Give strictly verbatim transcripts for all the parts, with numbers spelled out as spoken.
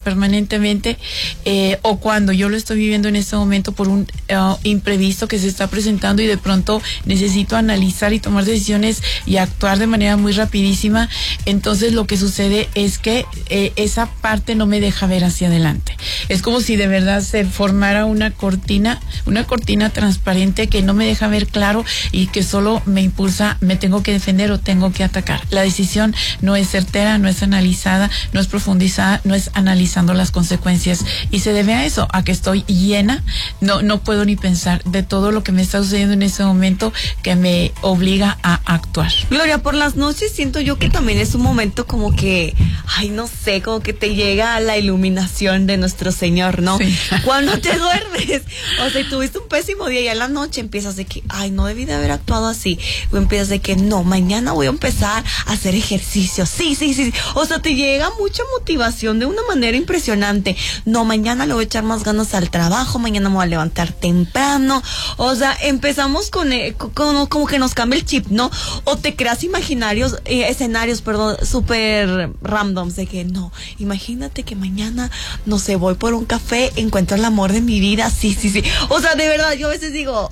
permanentemente, eh, o cuando yo lo estoy viviendo en este momento por un uh, imprevisto que se está presentando y de pronto necesito analizar y tomar decisiones y actuar de manera muy rapidísima, entonces lo que sucede es que eh, esa parte no me deja ver hacia adelante. Es como si de verdad se formara una cortina, una cortina transparente que no me deja ver claro y que solo me impulsa, me tengo que defender o tengo que atacar. La decisión no es certera, no es analizada, no es profundizada, no es analizando las consecuencias, y se debe a eso, a que estoy llena, no, no puedo ni pensar de todo lo que me está sucediendo en ese momento que me obliga a actuar. Gloria, por las noches siento yo que también es un momento como que, ay, no sé, como que te llega la iluminación de nuestro Señor, ¿no? Sí. Cuando te duermes, o sea, tuviste un pésimo día y a la noche empiezas de que, ay, no debí de haber actuado así, o empiezas de que, no, mañana voy a empezar a hacer ejercicio, sí, sí, sí, o sea, te llega mucha motivación de una manera impresionante. No, mañana le voy a echar más ganas al trabajo, mañana me voy a levantar temprano, o sea, empezamos con, eh, con como que nos cambia el chip, ¿no? O te creas imaginarios, eh, escenarios, perdón, súper randoms, de que no, imagínate que mañana, no sé, voy por un café, encuentro el amor de mi vida, sí, sí, sí, o sea, de verdad, yo a veces digo,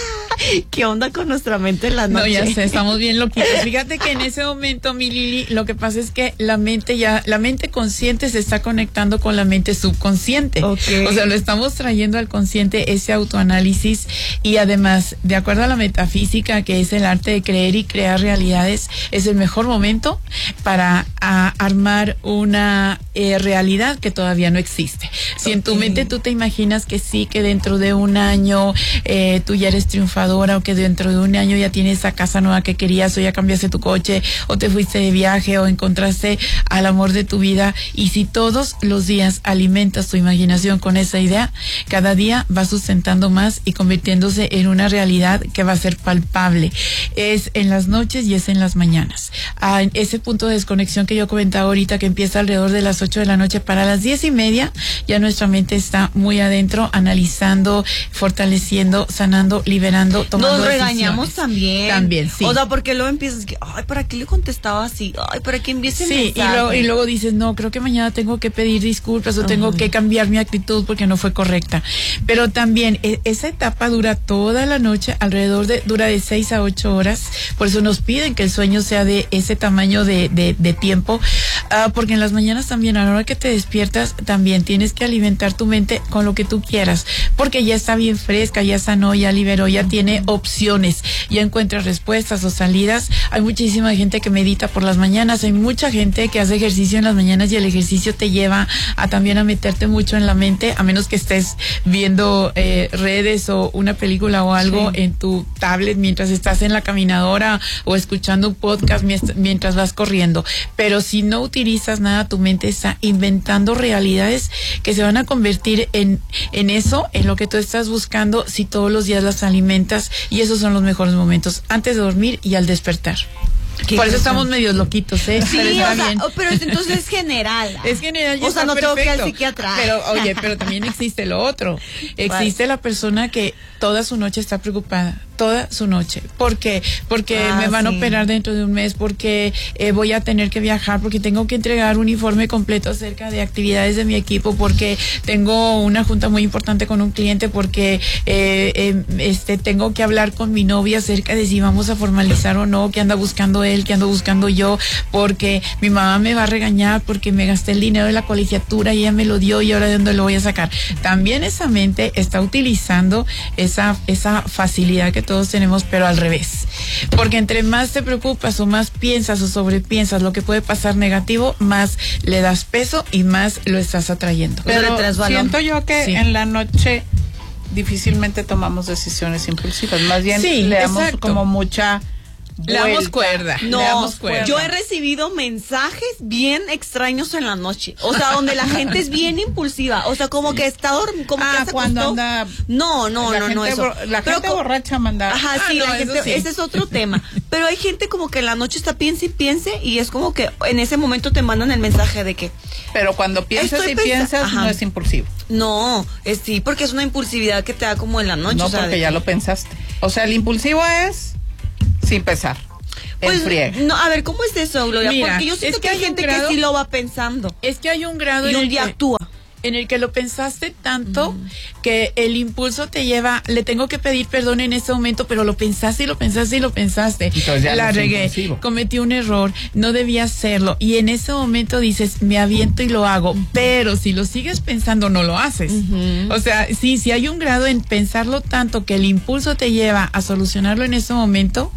¿qué onda con nuestra mente en la noche? No, ya sé, estamos bien loquitos. Fíjate que en ese momento, mi Lili, lo que pasa es que la mente ya, la mente consciente se está conectando con la mente subconsciente. Okay. O sea, lo estamos trayendo al consciente, ese autoanálisis, y además, de acuerdo a la metafísica, que es el arte de creer y crear realidades, es el mejor momento para a, armar una eh, realidad que todavía no existe. Si okay. en tu mente tú te imaginas que sí, que dentro de un año eh, tú ya eres triunfador, o que dentro de un año ya tienes esa casa nueva que querías, o ya cambiaste tu coche, o te fuiste de viaje, o encontraste al amor de tu vida, y si todos los días alimentas tu imaginación con esa idea, cada día va sustentando más y convirtiéndose en una realidad que va a ser palpable. Es en las noches y es en las mañanas. Ah, ese punto de desconexión que yo comentaba ahorita, que empieza alrededor de las ocho de la noche, para las diez y media ya nuestra mente está muy adentro, analizando, fortaleciendo, sanando, liberando, tomando Nos regañamos decisiones. también. También, sí. O sea, porque luego empiezas que, ay, ¿para qué le contestaba así? Ay, ¿para qué envié ese sí, mensaje? y luego, y luego dices, no, creo que mañana tengo que pedir disculpas o uh-huh. tengo que cambiar mi actitud porque no fue correcta. Pero también, e- esa etapa dura toda la noche, alrededor de, dura de seis a ocho horas. Por eso nos piden que el sueño sea de ese tamaño de, de, de tiempo, uh, porque en las mañanas también, a la hora que te despiertas, también tienes que alimentar tu mente con lo que tú quieras, porque ya está bien fresca, ya sanó, ya liberó, ya tiene opciones, ya encuentras respuestas o salidas. Hay muchísima gente que medita por las mañanas, hay mucha gente que hace ejercicio en las mañanas, y el ejercicio te lleva a también a meterte mucho en la mente, a menos que estés viendo eh, redes o una película o algo sí. en tu tablet mientras estás en la caminadora, o escuchando un podcast mientras vas corriendo. Pero si no utilizas nada, tu mente está inventando realidades que se van a convertir en, en eso, en lo que tú estás buscando, si todos los días las alimentas. Y esos son los mejores momentos, antes de dormir y al despertar. Por eso estamos medios loquitos, ¿eh? Sí, pero está o sea, bien. pero entonces es general. Es general, o sea, no perfecto. tengo que ir al psiquiatra. Pero, oye, pero también existe lo otro. Existe la persona que toda su noche está preocupada, toda su noche. ¿Por qué? Porque ah, me van sí. a operar dentro de un mes, porque eh, voy a tener que viajar, porque tengo que entregar un informe completo acerca de actividades de mi equipo, porque tengo una junta muy importante con un cliente, porque eh, eh, este tengo que hablar con mi novia acerca de si vamos a formalizar o no, que anda buscando él, que ando buscando yo, porque mi mamá me va a regañar porque me gasté el dinero de la colegiatura y ella me lo dio, y ahora de dónde lo voy a sacar. También esa mente está utilizando esa, esa facilidad que todos tenemos, pero al revés. Porque entre más te preocupas o más piensas o sobrepiensas lo que puede pasar negativo, más le das peso y más lo estás atrayendo. Pero siento yo que sí. en la noche difícilmente tomamos decisiones impulsivas, más bien sí, le damos exacto. como mucha Le damos cuerda. No, le damos cuerda. Yo he recibido mensajes bien extraños en la noche. O sea, donde la gente es bien impulsiva. O sea, como que está dormido. Ah, que cuando anda. No, no, no, no, eso. Bor- la Pero gente borracha manda. Ajá, ah, sí, no, la gente, sí. ese es otro tema. Pero hay gente como que en la noche está piense y piense, y es como que en ese momento te mandan el mensaje de que. Pero cuando piensas y piensas, ajá. no es impulsivo. No, es sí, porque es una impulsividad que te da como en la noche. No, o sea, porque de ya que... lo pensaste. O sea, el impulsivo es sin pensar. Pues, friega. No, a ver, ¿cómo es eso, Gloria? Mira, porque yo siento es que, que hay hay un gente grado- que sí lo va pensando. Es que hay un grado Y en un el día que, actúa. en el que lo pensaste tanto que el impulso te lleva, le tengo que pedir perdón en ese momento, pero lo pensaste y lo pensaste y lo pensaste. Entonces ya la no es regué, impulsivo. cometí un error, no debía hacerlo. Y en ese momento dices, me aviento y lo hago, pero si lo sigues pensando, no lo haces. Ujú. O sea, sí, sí hay un grado en pensarlo tanto que el impulso te lleva a solucionarlo en ese momento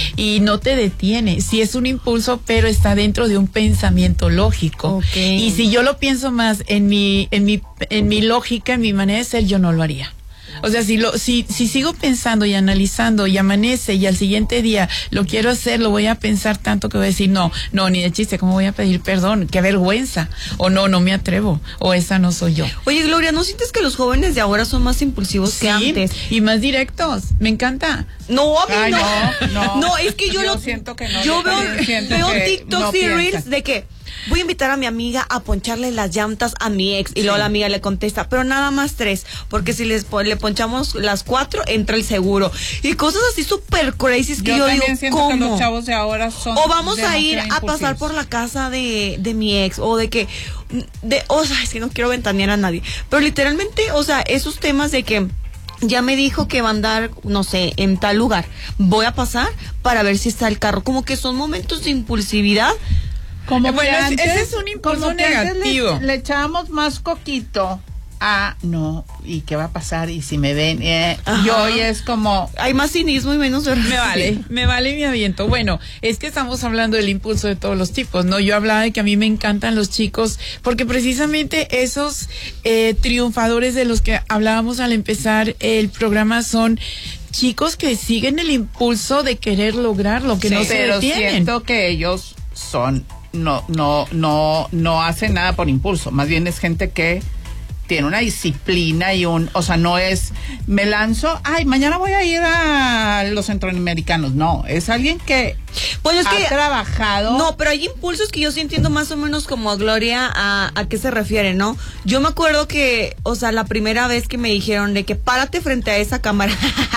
y no te detiene. Sí es un impulso, pero está dentro de un pensamiento lógico. Ok. Y si yo lo pienso más en mi, en mi, en mi lógica, en mi manera de ser, yo no lo haría. O sea, si lo, si, si sigo pensando y analizando y amanece y al siguiente día lo quiero hacer, lo voy a pensar tanto que voy a decir, no, no, ni de chiste, ¿cómo voy a pedir perdón? Qué vergüenza. O no, no me atrevo. O esa no soy yo. Oye, Gloria, ¿no sientes que los jóvenes de ahora son más impulsivos que antes? Y más directos. Me encanta. No, a mí Ay, no. no, no. No, es que yo, Yo lo siento que no, Yo yo veo, también siento veo que TikToks no y piensan. Reels de que voy a invitar a mi amiga a poncharle las llantas a mi ex. Y luego la amiga le contesta, pero nada más tres, porque si les pon- le ponchamos las cuatro, entra el seguro. Y cosas así súper crazy que Yo, yo, también digo, siento ¿cómo? que los chavos de ahora son O vamos a ir demasiado a pasar impulsivos. por la casa de, de mi ex, o de que, de, o sea, es que no quiero ventanear a nadie, pero literalmente, o sea, esos temas de que ya me dijo que va a andar, no sé, en tal lugar, voy a pasar para ver si está el carro, como que son momentos de impulsividad. Como Eh, bueno, que ese- antes, ese es un impulso como que antes negativo. Le, le echábamos más coquito a no, ¿y qué va a pasar? Y si me ven, eh, Ajá. y hoy es como, Hay más cinismo y menos verdad. Me vale, me vale mi aviento. Bueno, es que estamos hablando del impulso de todos los tipos, ¿no? Yo hablaba de que a mí me encantan los chicos, porque precisamente esos eh, triunfadores de los que hablábamos al empezar el programa son chicos que siguen el impulso de querer lograr lo que sí, no se pero detienen. siento que ellos son, no, no, no, no hacen nada por impulso, más bien es gente que tiene una disciplina y un, o sea, no es, me lanzo, ay, mañana voy a ir a los centroamericanos, no, es alguien que Bueno, es ha que trabajado. no, pero hay impulsos que yo sí entiendo más o menos como a Gloria a, a qué se refiere, ¿no? Yo me acuerdo que, o sea, la primera vez que me dijeron de que párate frente a esa cámara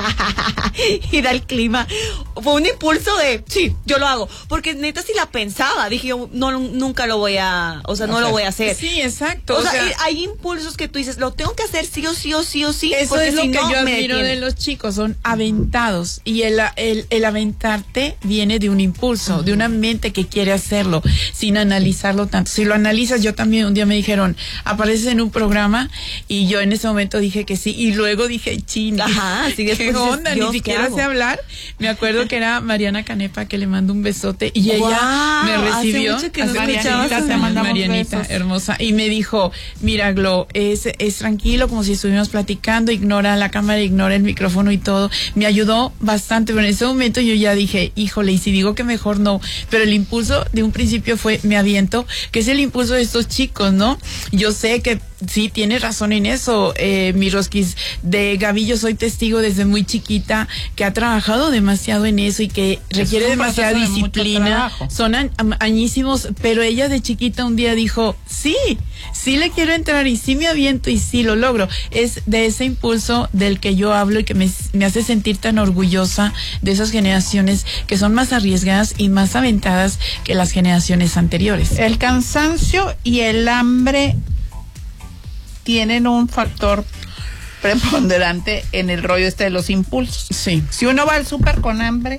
y da el clima, fue un impulso de, sí, yo lo hago, porque neta si la pensaba, dije yo, no, nunca lo voy a, o sea, no O sea, lo voy a hacer. Sí, exacto. O, o sea, sea, y hay impulsos que tú dices, lo tengo que hacer sí o sí o sí o sí, Eso porque es lo si que no, yo me admiro detiene. de los chicos, son aventados. Y el, el, el aventarte viene de un impulso, uh-huh. de una mente que quiere hacerlo, sin analizarlo tanto. Si lo analizas, yo también un día me dijeron, apareces en un programa, y yo en ese momento dije que sí, y luego dije, chin, Ajá, así ¿qué después onda? dices, Dios, Ni siquiera ¿qué hago? sé hablar. Me acuerdo que era Mariana Canepa, que le mando un besote, y ella Wow, me hace recibió. mucho que no hace escuchabas Marianita, a te mandamos Marianita, besos. hermosa, y me dijo, mira, Glo, es, es tranquilo, como si estuviéramos platicando, ignora la cámara, ignora el micrófono y todo. Me ayudó bastante, pero en ese momento yo ya dije, híjole, y si digo que mejor no, pero el impulso de un principio fue, me aviento, que es el impulso de estos chicos, ¿no? Yo sé que sí, tienes razón en eso, eh, mi Rosquis, de Gaby yo soy testigo desde muy chiquita, que ha trabajado demasiado en eso y que requiere un demasiada proceso de mucho disciplina, trabajo. son a- a- añísimos, pero ella de chiquita un día dijo, sí, sí le quiero entrar y sí me aviento y sí lo logro. Es de ese impulso del que yo hablo y que me, me hace sentir tan orgullosa de esas generaciones que son más arriesgadas y más aventadas que las generaciones anteriores. El cansancio y el hambre tienen un factor preponderante en el rollo este de los impulsos. Sí, Si uno va al súper con hambre,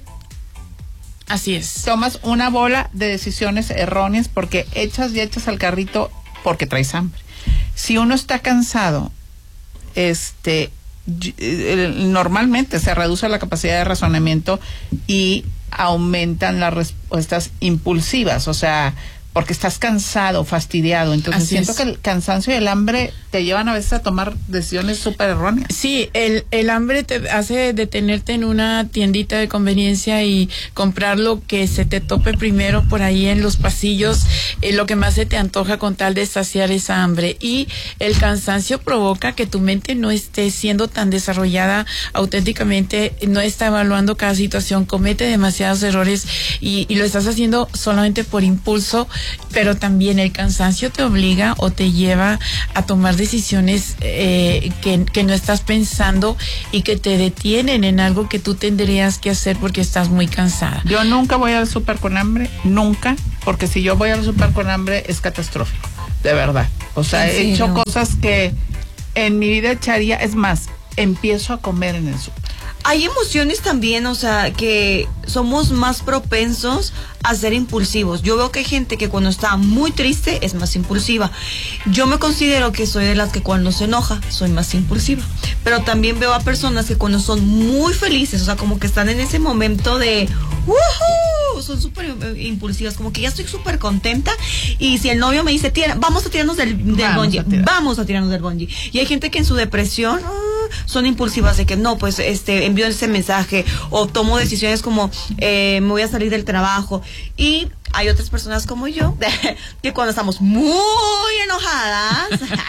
así es. tomas una bola de decisiones erróneas porque echas y echas al carrito porque traes hambre. Si uno está cansado, este, y- el- normalmente se reduce la capacidad de razonamiento y aumentan las respuestas impulsivas, o sea, porque estás cansado, fastidiado. Entonces Así siento es. que el cansancio y el hambre te llevan a veces a tomar decisiones súper erróneas. Sí, el, el hambre te hace detenerte en una tiendita de conveniencia y comprar lo que se te tope primero por ahí en los pasillos, eh, lo que más se te antoja con tal de saciar esa hambre. Y el cansancio provoca que tu mente no esté siendo tan desarrollada auténticamente, no está evaluando cada situación, comete demasiados errores y, y lo estás haciendo solamente por impulso, pero también el cansancio te obliga o te lleva a tomar decisiones eh, que, que no estás pensando y que te detienen en algo que tú tendrías que hacer porque estás muy cansada. Yo nunca voy al súper con hambre, nunca, porque si yo voy al súper con hambre es catastrófico, de verdad. O sea, he hecho cosas que en mi vida echaría, es más, empiezo a comer en el súper. Hay emociones también, o sea, que somos más propensos a ser impulsivos. Yo veo que hay gente que cuando está muy triste es más impulsiva. Yo me considero que soy de las que cuando se enoja soy más impulsiva. Pero también veo a personas que cuando son muy felices, o sea, como que están en ese momento de ¡woohoo! Son súper impulsivas, como que ya estoy súper contenta. Y si el novio me dice, Tira, vamos a tirarnos del, del bungee, vamos a tirarnos del bungee. Y hay gente que en su depresión uh, son impulsivas de que no, pues este envío ese mensaje o tomo decisiones como eh, me voy a salir del trabajo. Y hay otras personas como yo que cuando estamos muy enojadas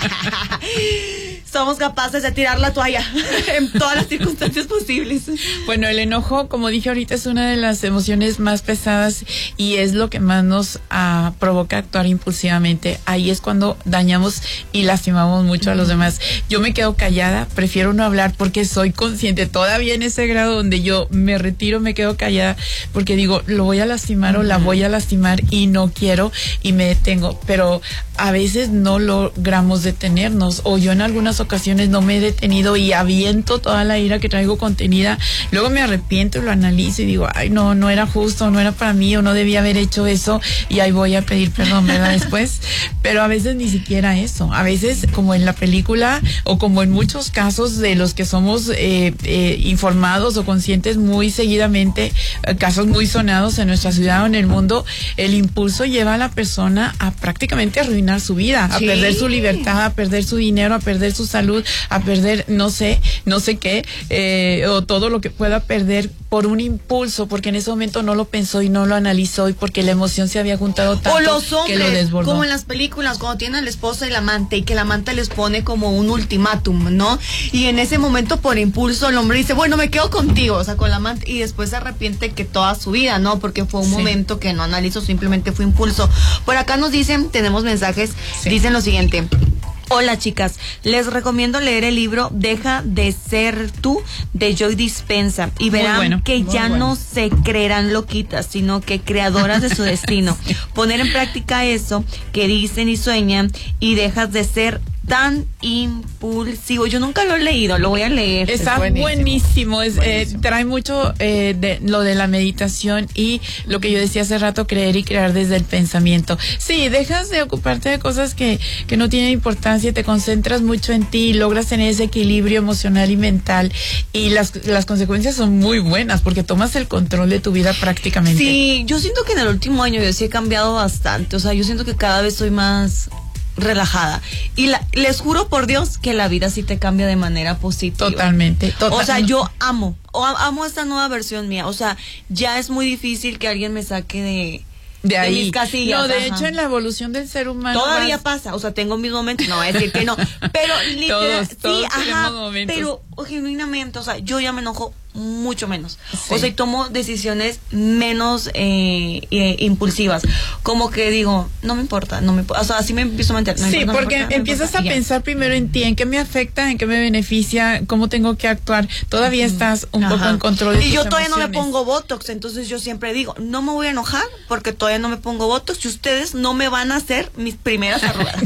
somos capaces de tirar la toalla en todas las circunstancias posibles. Bueno, el enojo, como dije ahorita, es una de las emociones más pesadas y es lo que más nos uh, provoca actuar impulsivamente. Ahí es cuando dañamos y lastimamos mucho a los demás. Yo me quedo callada, prefiero no hablar porque soy consciente todavía en ese grado donde yo me retiro, me quedo callada porque digo, lo voy a lastimar o la voy a lastimar y no quiero y me detengo, pero a veces no logramos detenernos, o yo en algunas ocasiones no me he detenido y aviento toda la ira que traigo contenida, luego me arrepiento y lo analizo y digo, ay no, no era justo, no era para mí o no debía haber hecho eso y ahí voy a pedir perdón, ¿verdad? Después, pero a veces ni siquiera eso, a veces como en la película o como en muchos casos de los que somos eh, eh, informados o conscientes muy seguidamente, eh, casos muy sonados en nuestra ciudad o en el mundo, el impulso lleva a la persona a prácticamente arruinar su vida, a sí. perder su libertad, a perder su dinero, a perder su salud, a perder no sé, no sé qué, eh, o todo lo que pueda perder por un impulso, porque en ese momento no lo pensó y no lo analizó y porque la emoción se había juntado tanto o los hombres, que lo desbordó. Como en las películas, cuando tienen a la esposa y la amante y que la amante les pone como un ultimátum, ¿no? Y en ese momento por impulso el hombre dice, bueno, me quedo contigo, o sea, con la amante, y después se arrepiente que toda su vida, ¿no? Porque fue un sí. momento que no analizó, simplemente fue impulso. Por acá nos dicen, tenemos mensajes, sí. dicen lo siguiente. Hola chicas, les recomiendo leer el libro Deja de ser tú de Joy Dispenza y verán bueno, que ya bueno. no se creerán loquitas, sino que creadoras de su destino. Sí. Poner en práctica eso que dicen y sueñan y dejas de ser tan impulsivo. Yo nunca lo he leído, lo voy a leer. Está buenísimo, buenísimo. Es, buenísimo. Eh, trae mucho eh, de lo de la meditación y lo que yo decía hace rato, creer y crear desde el pensamiento. Sí, dejas de ocuparte de cosas que, que no tienen importancia, te concentras mucho en ti, logras tener ese equilibrio emocional y mental y las, las consecuencias son muy buenas porque tomas el control de tu vida prácticamente. Sí, yo siento que en el último año yo sí he cambiado bastante, o sea, yo siento que cada vez soy más relajada y la, les juro por Dios que la vida sí te cambia de manera positiva. Totalmente, totalmente. O sea, yo amo, o amo esta nueva versión mía, o sea, ya es muy difícil que alguien me saque de de ahí. De mis casillas. No, de Ajá. hecho en la evolución del ser humano todavía más... pasa, o sea, tengo mis momentos, no voy a decir que no, pero literal, todos, todos sí, ajá, momentos. pero genuinamente, o sea, yo ya me enojo mucho menos, sí. o sea, y tomo decisiones menos eh, eh, impulsivas, como que digo, no me importa, no me, o sea, así me empiezo a mantener. No sí, importa, porque no importa, empiezas no a pensar primero en ti, en qué me afecta, en qué me beneficia, cómo tengo que actuar, todavía estás un Ajá. poco en control de y tus yo todavía emociones. no me pongo botox, entonces yo siempre digo, no me voy a enojar porque todavía no me pongo botox y ustedes no me van a hacer mis primeras arrugas.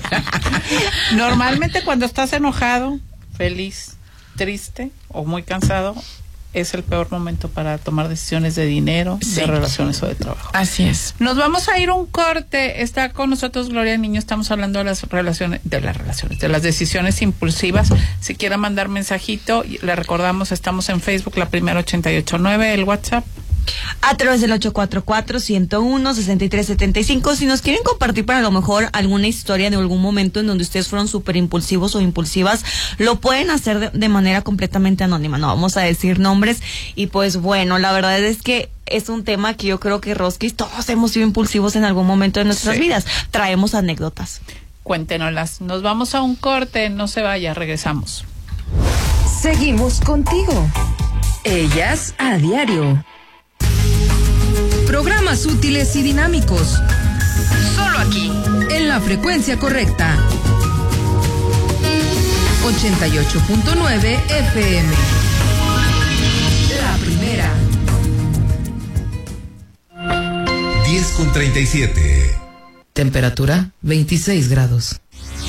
Normalmente cuando estás enojado, feliz, triste o muy cansado, es el peor momento para tomar decisiones de dinero, sí. de relaciones o de trabajo. Así es. Nos vamos a ir un corte. Está con nosotros Gloria Niño. Estamos hablando de las relaciones, de las relaciones, de las decisiones impulsivas. Si quiere mandar mensajito, le recordamos, estamos en Facebook, La Primera ochenta y ocho nueve, el WhatsApp. A través del ocho cuatro cuatro, ciento uno, sesenta y tres setenta y cinco. Si nos quieren compartir para lo mejor alguna historia de algún momento en donde ustedes fueron súper impulsivos o impulsivas, lo pueden hacer de, de manera completamente anónima. No vamos a decir nombres. Y pues bueno, la verdad es que es un tema que yo creo que Roskis, todos hemos sido impulsivos en algún momento de nuestras sí. vidas. Traemos anécdotas. Cuéntenoslas. Nos vamos a un corte. No se vaya, regresamos. Seguimos contigo. Ellas a diario. Programas útiles y dinámicos. Solo aquí aquí, en la frecuencia correcta. ochenta y ocho punto nueve F M. La primera. diez con treinta y siete. Temperatura veintiséis grados.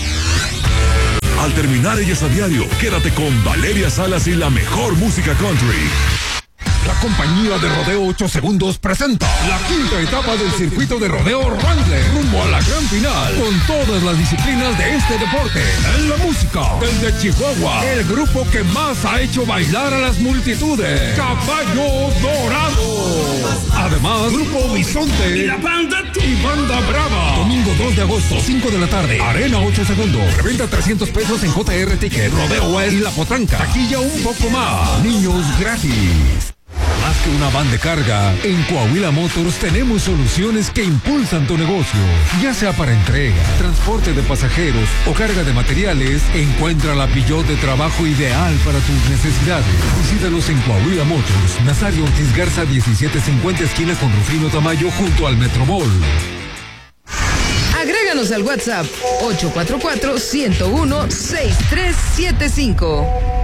Al terminar Ellas a Diario, quédate con Valeria Salas y la mejor música country. La compañía de Rodeo ocho Segundos presenta la quinta etapa del circuito de rodeo Wrangler, rumbo a la gran final, con todas las disciplinas de este deporte. En la música, desde Chihuahua, el grupo que más ha hecho bailar a las multitudes, Caballo Dorado. Además, Grupo Bisonte y la banda y Banda Brava. Domingo dos de agosto, cinco de la tarde, Arena ocho Segundos. Reventa trescientos pesos en J R Ticket, Rodeo es La Potranca. Taquilla un poco más. Niños gratis. Más que una van de carga, en Coahuila Motors tenemos soluciones que impulsan tu negocio. Ya sea para entrega, transporte de pasajeros o carga de materiales, encuentra la Peugeot de trabajo ideal para tus necesidades. Visítalos en Coahuila Motors, Nazario Ortiz Garza diecisiete cincuenta, esquina con Rufino Tamayo, junto al Metromall. Agréganos al WhatsApp ocho cuatro cuatro, uno cero uno, seis tres siete cinco.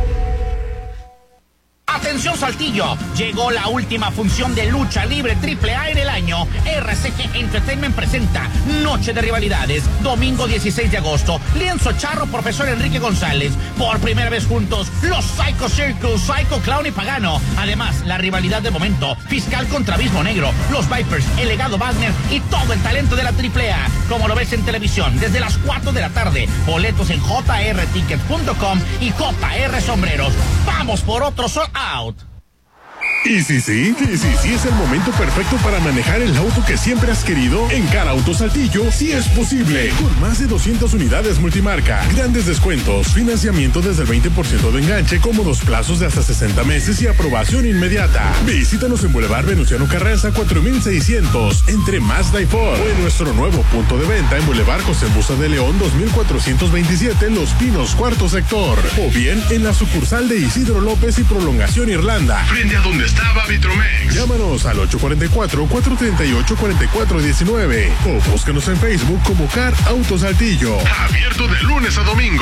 Atención Saltillo, llegó la última función de lucha libre triple A en el año. R C G Entertainment presenta Noche de Rivalidades, domingo dieciséis de agosto, Lienzo Charro, Profesor Enrique González. Por primera vez juntos, los Psycho Circus, Psycho Clown y Pagano. Además, la rivalidad de momento, Fiscal contra Abismo Negro, los Vipers, el Legado Wagner y todo el talento de la triple A. Como lo ves en televisión, desde las cuatro de la tarde. Boletos en j r tickets punto com y J R Sombreros. Vamos por otro sold out. Y sí, sí, y sí, sí es el momento perfecto para manejar el auto que siempre has querido. En Car Auto Saltillo, sí es posible. Con más de doscientas unidades multimarca, grandes descuentos, financiamiento desde el veinte por ciento de enganche, cómodos plazos de hasta sesenta meses y aprobación inmediata. Visítanos en Boulevard Venustiano Carranza cuatro mil seiscientos, entre Mazda y Ford. O en nuestro nuevo punto de venta en Boulevard José Musa de León dos mil cuatrocientos veintisiete, Los Pinos, cuarto sector. O bien en la sucursal de Isidro López y Prolongación Irlanda, frente a donde estaba Vitromex. Llámanos al ocho cuatro cuatro, cuatro tres ocho, cuatro cuatro uno nueve o búscanos en Facebook como Car Auto Saltillo. Abierto de lunes a domingo.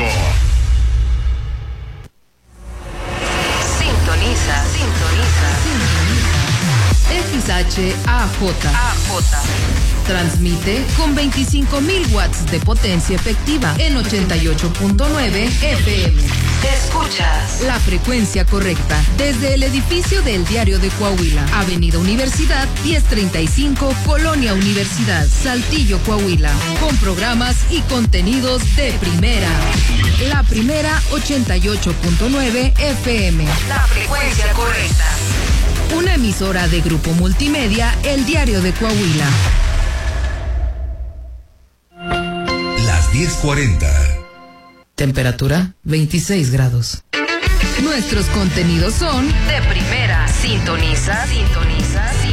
Sintoniza, sintoniza, sintoniza. X H A J. A J. Transmite con veinticinco mil watts de potencia efectiva en ochenta y ocho punto nueve F M. Escuchas la frecuencia correcta desde el edificio del Diario de Coahuila, Avenida Universidad diez treinta y cinco, Colonia Universidad, Saltillo, Coahuila, con programas y contenidos de primera. La primera ochenta y ocho punto nueve F M. La frecuencia correcta. Una emisora de Grupo Multimedia, El Diario de Coahuila. Las diez cuarenta. Temperatura veintiséis grados. Nuestros contenidos son de primera. Sintoniza, sintoniza, sintoniza.